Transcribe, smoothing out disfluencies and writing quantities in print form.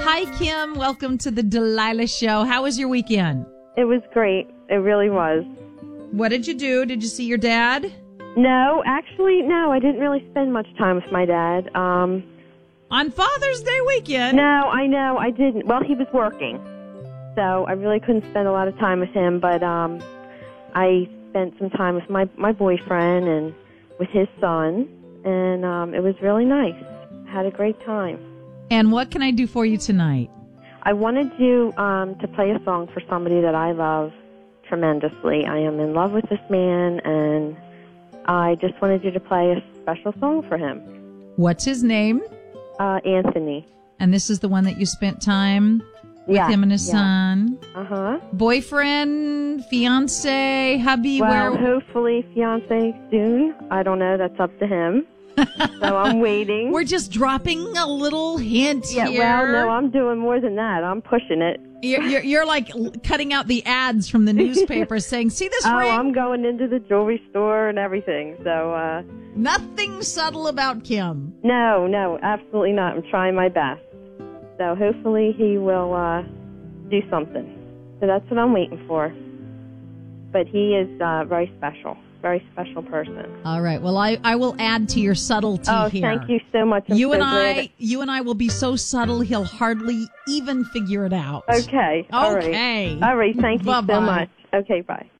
Hi, Kim. Welcome to the Delilah Show. How was your weekend? It was great. It really was. What did you do? Did you see your dad? No, actually, no. I didn't really spend much time with my dad. On Father's Day weekend? No, I know. I didn't. Well, he was working, so I really couldn't spend a lot of time with him. But I spent some time with my boyfriend and with his son, and it was really nice. Had a great time. And what can I do for you tonight? I wanted you to play a song for somebody that I love tremendously. I am in love with this man, and I just wanted you to play a special song for him. What's his name? Anthony. And this is the one that you spent time with him and his son? Uh-huh. Boyfriend, fiance, hubby? Well, hopefully fiance soon. I don't know. That's up to him. So I'm waiting. We're just dropping a little hint here. Well, no, I'm doing more than that. I'm pushing it. You're like cutting out the ads from the newspaper saying, see this ring? I'm going into the jewelry store and everything. So nothing subtle about Kim. No, absolutely not. I'm trying my best. So hopefully he will do something. So that's what I'm waiting for. But he is very special. Very special person. All right. Well, I will add to your subtlety here. Thank you so much. You and I will be so subtle he'll hardly even figure it out. Okay. All right. Thank you so much. Okay, bye.